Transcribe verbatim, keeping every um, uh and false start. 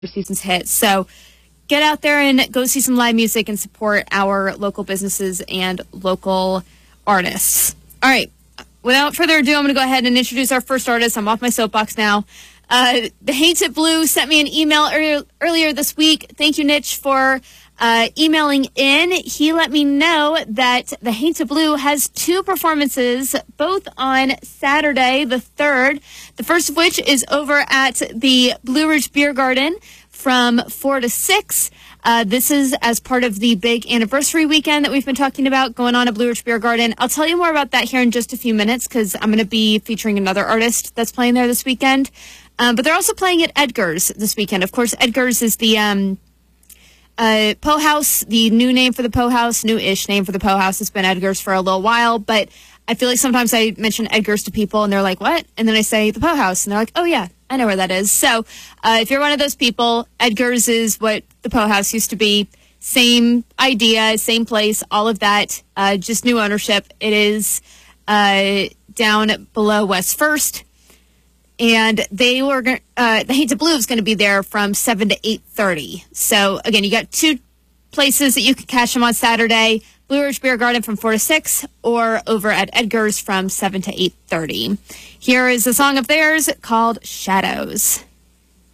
season's hit. So get out there and go see some live music and support our local businesses and local artists. All right. Without further ado, I'm going to go ahead and introduce our first artist. I'm off my soapbox now. Uh, the Hainted Blue sent me an email earlier, earlier this week. Thank you, Niche, for uh, emailing in. He let me know that the Hainted Blue has two performances, both on Saturday, the third. The first of which is over at the Blue Ridge Beer Garden from four to six. Uh, this is as part of the big anniversary weekend that we've been talking about going on at Blue Ridge Beer Garden. I'll tell you more about that here in just a few minutes because I'm going to be featuring another artist that's playing there this weekend. Um, but they're also playing at Edgar's this weekend. Of course, Edgar's is the um, uh, Poe House, the new name for the Poe House, new-ish name for the Poe House. It's been Edgar's for a little while, but I feel like sometimes I mention Edgar's to people and they're like, what? And then I say the Poe House and they're like, oh yeah, I know where that is. So uh, if you're one of those people, Edgar's is what the Poe House used to be. Same idea, same place, all of that, uh, just new ownership. It is uh, down below West First. And they were uh, the Hainted Blue is going to be there from seven to eight thirty. So, again, you got two places that you can catch them on Saturday. Blue Ridge Beer Garden from four to six or over at Edgar's from seven to eight thirty. Here is a song of theirs called Shadows.